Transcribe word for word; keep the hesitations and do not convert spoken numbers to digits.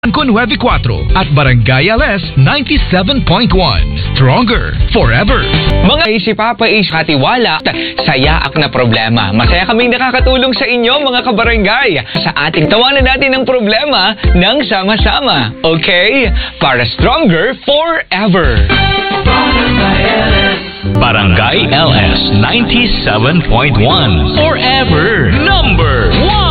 ninety-four at Barangay L S ninety-seven point one. Stronger forever. Mga si Papa Ace katiwala, sayaak na problema. Masaya kaming nakakatulong sa inyo mga kabarangay. Sa ating tawanan natin ang problema ng sama-sama. Okay? Para stronger forever. Barangay L S ninety-seven point one. Forever number one.